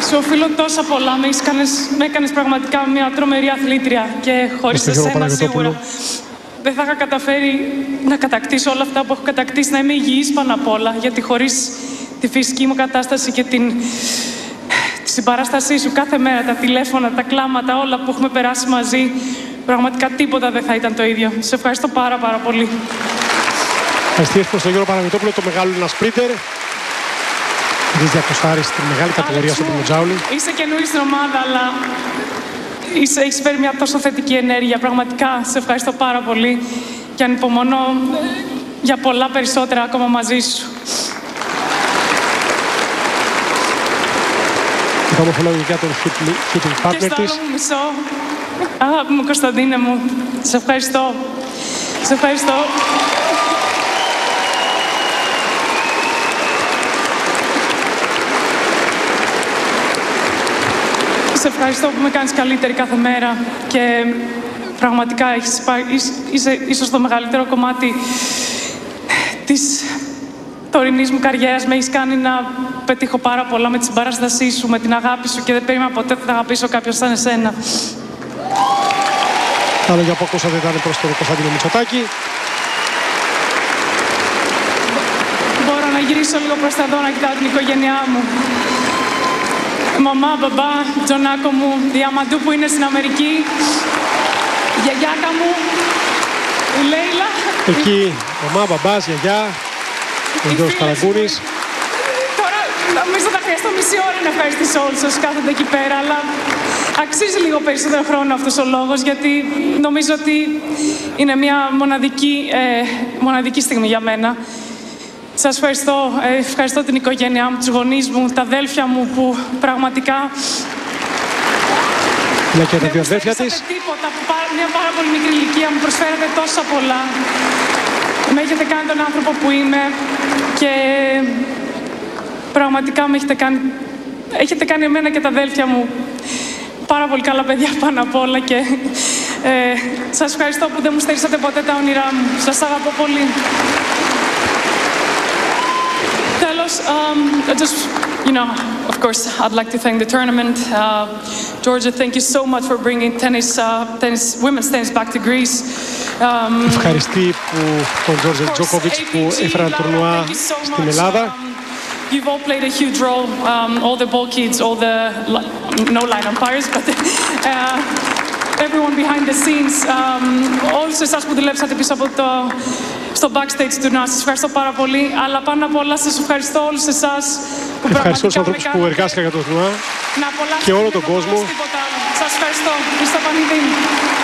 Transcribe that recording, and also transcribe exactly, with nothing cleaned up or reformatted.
Σου οφείλω τόσα πολλά. Με, κάνες, με έκανες πραγματικά μια τρομερή αθλήτρια και χωρίς εσένα σίγουρα δεν θα είχα καταφέρει να κατακτήσω όλα αυτά που έχω κατακτήσει, να είμαι υγιής πάνω απ' όλα, γιατί χωρίς τη φυσική μου κατάσταση και την, τη συμπαράστασή σου κάθε μέρα, τα τηλέφωνα, τα κλάματα, όλα που έχουμε περάσει μαζί, πραγματικά τίποτα δεν θα ήταν το ίδιο. Σε ευχαριστώ πάρα πάρα πολύ. Ευχαριστώ στον Γιώργο Παναγιωτόπουλο, το μεγάλο ένα σπρίντερ. Δεις διακοστάρεις στη μεγάλη κατηγορία στο Πρωτζάουλι. Είσαι καινούργη στην ομάδα, αλλά είσαι, έχεις φέρει μια τόσο θετική ενέργεια. Πραγματικά σε ευχαριστώ πάρα πολύ και ανυπομονώ για πολλά περισσότερα ακόμα μαζί σου. Το ομοφυλογικά των hitting partner της. Και στο άλλο μου μισό. Αγάπη μου, Κωνσταντίνε μου. Σε ευχαριστώ. Σε ευχαριστώ. Σε ευχαριστώ που με κάνεις καλύτερη κάθε μέρα και πραγματικά έχεις, είσαι ίσως το μεγαλύτερο κομμάτι της τωρινής μου καριέρας. Με έχεις κάνει να πετύχω πάρα πολλά με τη συμπαράστασή σου, με την αγάπη σου και δεν περίμενα ποτέ ότι θα αγαπήσω κάποιον σαν εσένα. Τα λόγια που ακούσατε ήταν προς τον Κωνσταντίνο Μητσοτάκη. Μπορώ να γυρίσω λίγο προς τα εδώ να κοιτάω την οικογένειά μου. Μαμά, μπαμπά, Τζονάκο μου, Διαμαντού που είναι στην Αμερική, η γιαγιάκα μου, η Λέιλα. Εκεί, μαμά, μπαμπάς, γιαγιά, ο Γιώργος Καραγκούνης. Τώρα νομίζω θα χρειαστώ μισή ώρα να ευχαριστήσω όλους όσοι κάθονται εκεί πέρα, αλλά αξίζει λίγο περισσότερο χρόνο αυτός ο λόγος, γιατί νομίζω ότι είναι μια μοναδική, ε, μοναδική στιγμή για μένα. Σας ευχαριστώ. Ε, ευχαριστώ την οικογένειά μου, τους γονείς μου, τα αδέλφια μου που πραγματικά... Ναι, και τα δύο αδέλφια της. Τίποτα, που μια πάρα πολύ μικρή ηλικία μου προσφέρατε τόσα πολλά. Με έχετε κάνει τον άνθρωπο που είμαι και πραγματικά με έχετε κάνει... Έχετε κάνει εμένα και τα αδέλφια μου πάρα πολύ καλά παιδιά πάνω απ' όλα και ε, σας ευχαριστώ που δεν μου στερήσατε ποτέ τα όνειρά μου. Σας αγαπώ πολύ. Τέλος, um, I just, you know, of course, I'd like to thank the tournament. Uh, Georgia, thank you so much for bringing tennis, uh, tennis, women's tennis back to Greece. Um, Ευχαριστεί που τον George Djokovic που έφερε το τουρνουά στην Ελλάδα. You've all played a huge role, um, all the ball kids, all the, no line umpires, but uh, everyone behind the scenes. Um, όλους εσάς που δουλέψατε πίσω από το, στο backstage του τουρνουά. Σας ευχαριστώ πάρα πολύ, αλλά πάνω απ' όλα σας ευχαριστώ όλους εσάς που ευχαριστώ τους ανθρώπους που εργάστηκαν για το τουρνουά και όλο τον κόσμο. Σας ευχαριστώ. Ευχαριστώ Πανιδίνη.